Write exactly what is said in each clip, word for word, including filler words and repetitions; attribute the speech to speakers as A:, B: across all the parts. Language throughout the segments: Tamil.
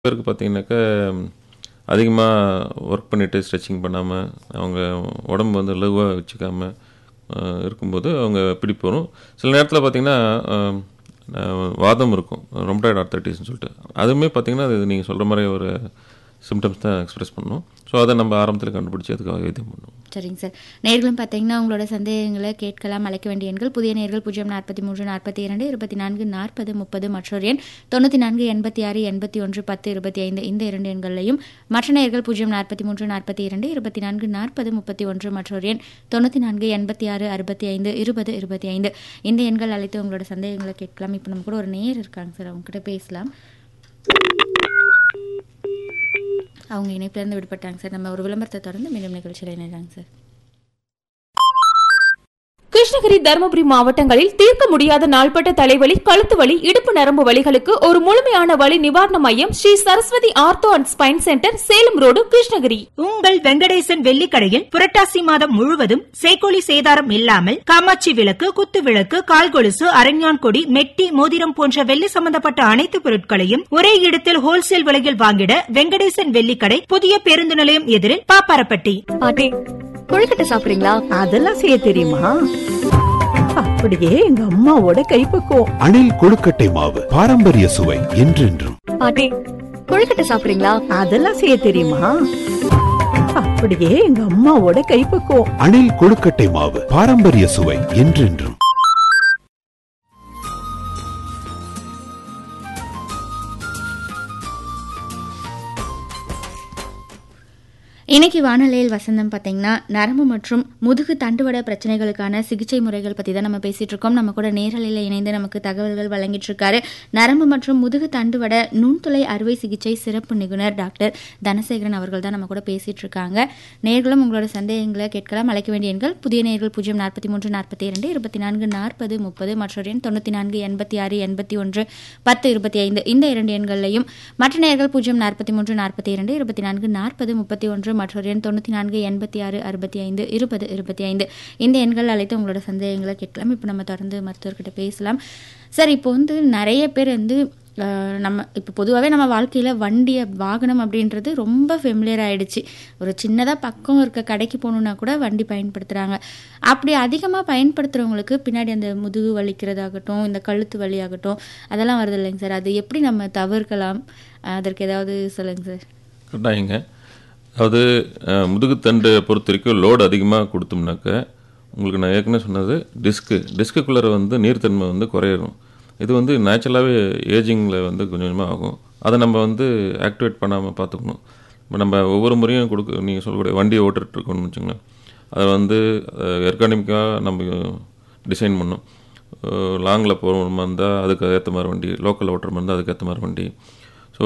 A: பேருக்கு பார்த்தீங்கன்னாக்கா, அதிகமா ஒர்க் பண்ணிட்டு ஸ்ட்ரெச்சிங் பண்ணாம, அவங்க உடம்பு வந்து லகுவா வச்சுக்காம அ இருக்கும்போது அவங்க பிடிப்பு வரும். சில நேரத்தில பார்த்தீங்கன்னா, அ அ வாதம் இருக்கும். ரொமட்டாய்டு ஆர்த்ரைட்டிஸ்ன்னு சொல்லிட்டு. அதுவுமே பார்த்தீங்கன்னா, அது நீங்க சொல்ற மாரி ஒரு சிம்ப்டம்ஸ் தான் எக்ஸ்பிரஸ் பண்ணும். ஸோ, அத நம்ம ஆரம்பத்தில கண்டுபிடிச்சு அதுக்காக வைத்தியம் பண்ணுவோம்.
B: சரிங்க சார். நேயர்களும் பார்த்தீங்கன்னா, உங்களோட சந்தேகங்கள கேட்கலாம். அழைக்க வேண்டிய எண்கள் புதிய நேயர்கள் பூஜ்ஜியம் நாற்பத்தி மூன்று நாற்பத்தி இரண்டு இருபத்தி நான்கு நாற்பது முப்பது மற்றொரு எண் தொண்ணூற்றி நான்கு எண்பத்தி ஆறு எண்பத்தி ஒன்று பத்து இருபத்தி ஐந்து இந்த இரண்டு எண்களையும் மற்ற நேயர்கள் பூஜ்ஜியம் நாற்பத்தி மூன்று நாற்பத்தி இரண்டு இருபத்தி நான்கு நாற்பது முப்பத்தி ஒன்று மற்றொரு எண் தொண்ணூற்றி நான்கு எண்பத்தி ஆறு அறுபத்தி ஐந்து இருபது இருபத்தி ஐந்து இந்த எண்கள் அழைத்து உங்களோட சந்தேகங்கள கேட்கலாம். இப்போ நம்ம கூட ஒரு நேயர் இருக்காங்க சார். அவங்க கிட்ட பேசலாம். அவங்க இணைப்பிலிருந்து விடுபட்டாங்க சார். நம்ம ஒரு விளம்பரத்தை தொடர்ந்து மீண்டும் நிகழ்ச்சியில் இணைகிறாங்க சார்.
C: கிருஷ்ணகிரி, தருமபுரி மாவட்டங்களில் தீர்க்க முடியாத நாள்பட்ட தலைவலி, கழுத்து வலி, இடுப்பு நரம்பு வலிகளுக்கு ஒரு முழுமையான வலி நிவாரண மையம் Sri Saraswati ortho and spine centre, Salem road, Krishnagiri.
D: உங்கள் வெங்கடேசன் வெள்ளிக்கடையில் புரட்டாசி மாதம் முழுவதும் சேக்கோலி சேதாரம் இல்லாமல் காமாட்சி விளக்கு, குத்து விளக்கு, கால் கொலுசு, அரஞ்ஞான் கொடி, மெட்டி, மோதிரம் போன்ற வெள்ளி சம்பந்தப்பட்ட அனைத்து பொருட்களையும் ஒரே இடத்தில் ஹோல்சேல் விலையில் வாங்கிட வெங்கடேசன் வெள்ளிக்கடை, புதிய பேருந்து நிலையம் எதிரில் பாப்பாரப்பட்டி.
E: பாட்டி, கொழுக்கட்டை சாப்பிடுறீங்களா?
F: அதெல்லாம் செய்ய தெரியுமா? அப்படியே எங்க அம்மாவோட கைப்பக்குவம்.
G: அணில் கொழுக்கட்டை மாவு, பாரம்பரிய சுவை என்றென்றும்.
E: பாட்டி, கொழுக்கட்டை சாப்பிடுறீங்களா?
F: அதெல்லாம் செய்ய தெரியுமா? அப்படியே எங்க அம்மாவோட கைப்பக்குவம்.
G: அணில் கொழுக்கட்டை மாவு, பாரம்பரிய சுவை என்றென்றும்.
B: இன்னைக்கு வானொலியில் வசந்தம் பார்த்தீங்கன்னா, நரம்பு மற்றும் முதுகு தண்டுவட பிரச்சனைகளுக்கான சிகிச்சை முறைகள் பற்றி தான் நம்ம பேசிகிட்டு இருக்கோம். நம்ம கூட நேரலையில் இணைந்து நமக்கு தகவல்கள் வழங்கிட்டு இருக்காரு நரம்பு மற்றும் முதுகு தண்டுவட நுண்துளை அறுவை சிகிச்சை சிறப்பு நிபுணர் டாக்டர் தனசேகரன் அவர்கள் தான் நம்ம கூட பேசிகிட்டு இருக்காங்க. நேர்களும் உங்களோட சந்தேகங்களை கேட்கலாம். அழைக்க வேண்டிய எண்கள் புதிய நேர்கள் பூஜ்ஜியம் நாற்பத்தி மூன்று நாற்பத்தி இரண்டு இருபத்தி நான்கு நாற்பது முப்பது மற்றொரு எண் தொண்ணூற்றி நான்கு எண்பத்தி ஆறு எண்பத்தி ஒன்று பத்து இருபத்தி ஐந்து இந்த இரண்டு எண்களையும் மற்ற நேர்கள் பூஜ்ஜியம் நாற்பத்தி மூன்று நாற்பத்தி இரண்டு இருபத்தி நான்கு நாற்பது முப்பத்தி ஒன்று மற்றொரு எண் தொண்ணூற்றி நான்கு எண்பத்தி ஆறு அறுபத்தி ஐந்து இருபது இருபத்தி ஐந்து இந்த எண்கள் அழைத்து உங்களோட சந்தேகங்களை கேட்கலாம். இப்போ நம்ம தொடர்ந்து மருத்துவர்கிட்ட பேசலாம். சார், இப்போ வந்து நிறைய பேர் வந்து நம்ம இப்போ பொதுவாகவே நம்ம வாழ்க்கையில் வண்டியை வாகனம் அப்படின்றது ரொம்ப ஃபெமிலியர் ஆகிடுச்சு. ஒரு சின்னதாக பக்கம் இருக்க கடைக்கு போகணுன்னா கூட வண்டி பயன்படுத்துகிறாங்க. அப்படி அதிகமாக பயன்படுத்துகிறவங்களுக்கு பின்னாடி அந்த முதுகு வலிக்கிறதாகட்டும், இந்த கழுத்து வலியாகட்டும் அதெல்லாம் வருது இல்லைங்க சார். அது எப்படி நம்ம தவிர்க்கலாம்? அதற்கு ஏதாவது சொல்லுங்கள் சார்.
A: கட்டாயங்க. அதாவது முதுகுத்தண்டை பொறுத்த வரைக்கும் லோடு அதிகமாக கொடுத்தோம்னாக்க, உங்களுக்கு நான் ஏற்கனவே சொன்னது டிஸ்க்கு டிஸ்க்குள்ளே வந்து நீர்த்தன்மை வந்து குறையிடும். இது வந்து நேச்சுரலாகவே ஏஜிங்கில் வந்து கொஞ்சம் கொஞ்சமாக ஆகும். அதை நம்ம வந்து ஆக்டிவேட் பண்ணாமல் பார்த்துக்கணும். இப்போ நம்ம ஒவ்வொரு முறையும் கொடுக்க நீங்கள் சொல்லக்கூடிய வண்டியை ஓட்டுட்ருக்கோம்னு வச்சுங்களேன், அதை வந்து எர்கானிமிக்காக நம்ம டிசைன் பண்ணணும். லாங்கில் போகிற மாதிரி இருந்தால் அதுக்கு ஏற்ற மாதிரி வண்டி, லோக்கலில் ஓட்டுற மாதிரி இருந்தால் அதுக்கேற்ற மாதிரி வண்டி, ஸோ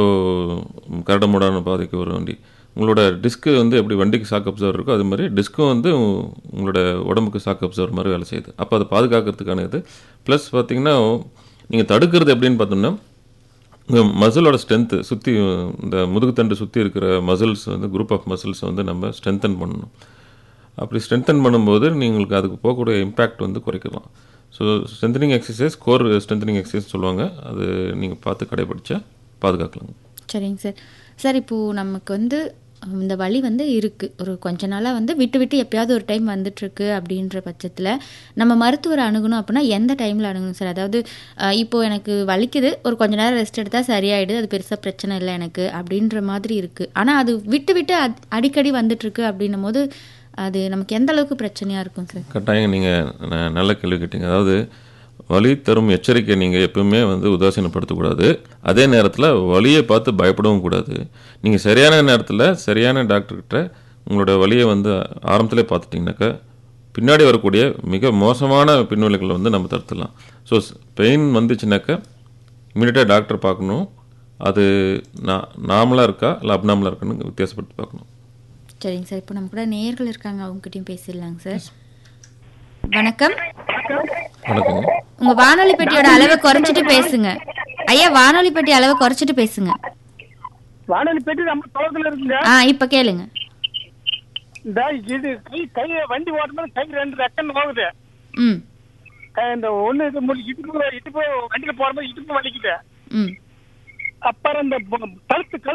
A: கரடமுடான பாதைக்கு ஒரு வண்டி. உங்களோட டிஸ்க்கு வந்து எப்படி வண்டிக்கு ஷாக் அப்சர்வர் இருக்கோ அது மாதிரி டிஸ்க்கும் வந்து உங்களோட உடம்புக்கு ஷாக் அப்சர்வர் மாதிரி வேலை செய்யுது. அப்போ அதை பாதுகாக்கிறதுக்கான இது. ப்ளஸ் பார்த்திங்கன்னா, நீங்கள் தடுக்கிறது எப்படின்னு பார்த்தோம்னா, உங்கள் மசிலோட ஸ்ட்ரென்த்து சுற்றி இந்த முதுகுத்தண்டு சுற்றி இருக்கிற மசில்ஸ் வந்து குரூப் ஆஃப் மசில்ஸை வந்து நம்ம ஸ்ட்ரென்தன் பண்ணணும். அப்படி ஸ்ட்ரென்தன் பண்ணும்போது நீங்களுக்கு அதுக்கு போகக்கூடிய இம்பேக்ட் வந்து குறைக்கலாம். So strengthening exercise, core strengthening exercise சொல்லுவாங்க. அது நீங்கள் பார்த்து கடைபிடிச்சா பாதுகாக்கலாங்க.
B: சரிங்க சார். சார், இப்போது நமக்கு வந்து இந்த வலி வந்து இருக்குது, ஒரு கொஞ்ச நாளாக வந்து விட்டு விட்டு எப்போயாவது ஒரு டைம் வந்துட்டுருக்கு அப்படின்ற பட்சத்தில் நம்ம மருத்துவரை அணுகணும் அப்படின்னா எந்த டைமில் அணுகணும் சார்? அதாவது இப்போது எனக்கு வலிக்குது, ஒரு கொஞ்ச நேரம் ரெஸ்ட் எடுத்தால் சரியாயிடுது, அது பெருசாக பிரச்சனை இல்லை எனக்கு அப்படின்ற மாதிரி இருக்குது. ஆனால் அது விட்டு விட்டு அடிக்கடி வந்துட்டுருக்கு அப்படின்னும் போது அது நமக்கு எந்த அளவுக்கு பிரச்சனையாக இருக்கும் சார்?
A: கட்டாயம் நீங்கள் நல்ல கேள்வி கேட்டீங்க. அதாவது வலி தரும் எச்சரிக்கை நீங்கள் எப்பவுமே வந்து உதாசீனப்படுத்தக்கூடாது. அதே நேரத்தில் வலியை பார்த்து பயப்படவும் கூடாது. நீங்கள் சரியான நேரத்தில் சரியான டாக்டர்கிட்ட உங்களோட வலியை வந்து ஆரம்பத்திலே பார்த்துட்டிங்கனாக்கா பின்னாடி வரக்கூடிய மிக மோசமான பின்விளைவுகளை வந்து நம்ம தடுத்துடலாம். ஸோ பெயின் வந்துச்சுனாக்கா இமீடியட்டாக டாக்டர் பார்க்கணும். அது நான் நார்மலாக இருக்கா இல்லை அப்நார்மலாக இருக்கான்னு வித்தியாசப்படுத்தி பார்க்கணும்.
B: சரிங்க சார். இப்போ நம்ம கூட நேயர்கள் இருக்காங்க, அவங்ககிட்டயும் பேசிடலாங்க சார். வணக்கம்.
A: வணக்கம்.
B: உங்க வானொலி பெட்டியோட அளவை குறைச்சிட்டு பேசுங்க ஐயா. வானொலி பெட்டி அளவை குறைச்சிட்டு பேசுங்க.
H: வானொலி பெட்டி நம்ம தொலைவில் இருக்குங்க.
B: ஆ, இப்ப கேளுங்க.
H: இந்த இது கை கை வண்டி ஓட்டும்போது கை ரெண்டு ரெக்கன்னு போகுது.
B: ம்.
H: இந்த ஒன்று இது இடுப்பு இடுப்பு வண்டியில் போகும்போது இடுப்பு வலிக்குது.
B: ம்.
H: அப்புறம் இந்த கழுத்து